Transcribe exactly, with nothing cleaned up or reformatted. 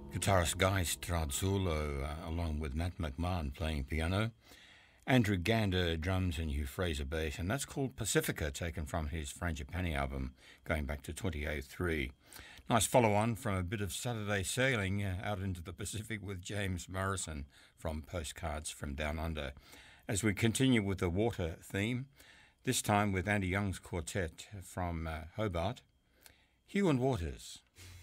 Guitarist Guy Stradzulo, uh, along with Matt McMahon playing piano, Andrew Gander drums and Hugh Fraser bass, and that's called Pacifica, taken from his Frangipani album going back to twenty oh three. Nice follow-on from a bit of Saturday sailing uh, out into the Pacific with James Morrison from Postcards from Down Under. As we continue with the water theme, this time with Andy Young's quartet from uh, Hobart, Hugh and Waters.